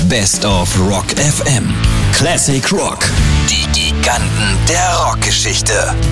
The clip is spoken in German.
Best of Rock FM. Classic Rock. Die Giganten der Rockgeschichte.